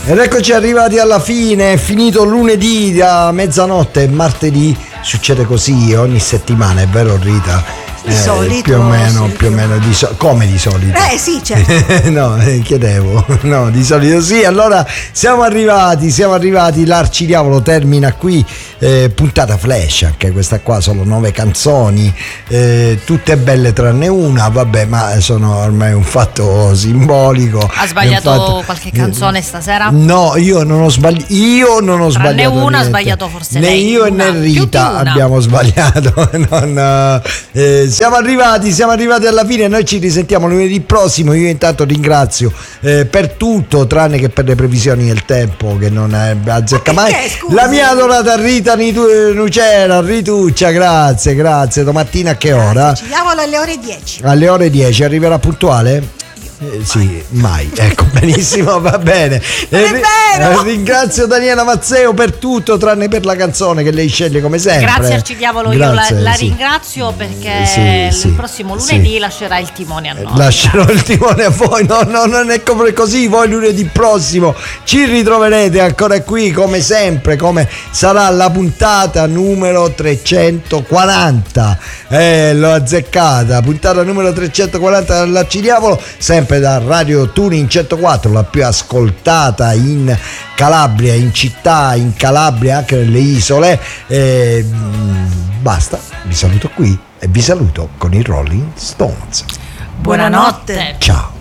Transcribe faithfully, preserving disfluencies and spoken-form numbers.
Ed eccoci arrivati alla fine, è finito lunedì a mezzanotte, martedì succede così ogni settimana, è vero Rita? Di eh, solito più o meno, sì, più o meno di so- come di solito? Eh sì, certo. No, eh, chiedevo. No, di solito sì. Allora siamo arrivati, siamo arrivati. L'Arcidiavolo termina qui. Eh, puntata flash, anche questa qua, solo nove canzoni, eh, tutte belle tranne una. Vabbè, ma sono ormai un fatto simbolico. Ha sbagliato fatto... qualche canzone stasera? No, io non ho sbagliato. Io non ho tranne sbagliato. una, niente. ha sbagliato forse né lei. io una, né Rita abbiamo sbagliato. non, eh, siamo arrivati, siamo arrivati alla fine. Noi ci risentiamo lunedì prossimo. Io intanto ringrazio eh, per tutto, tranne che per le previsioni del tempo che non è azzecca mai. Scusi? La mia adorata Rita Nucera, Rituccia, grazie, grazie. Domattina a che ora? Ci diamo alle ore dieci. Alle ore dieci arriverà puntuale? Eh, sì, mai. Ecco, benissimo, va bene. Non è Eh, vero! eh, ringrazio Daniela Mazzeo per tutto, tranne per la canzone che lei sceglie come sempre. Grazie Arcidiavolo, Grazie, io la, la sì. ringrazio perché Sì, il sì, prossimo lunedì sì. lascerà il timone a noi. Lascerò il timone a voi, no, no, non è come così. Voi lunedì prossimo ci ritroverete ancora qui come sempre, come sarà la puntata numero trecentoquaranta. Eh, l'ho azzeccata, puntata numero trecentoquaranta dell'Arcidiavolo, sempre da Radio Tuning centoquattro, la più ascoltata in Calabria, in città, in Calabria, anche nelle isole. Eh, basta, vi saluto qui e vi saluto con i Rolling Stones. Buonanotte. Ciao.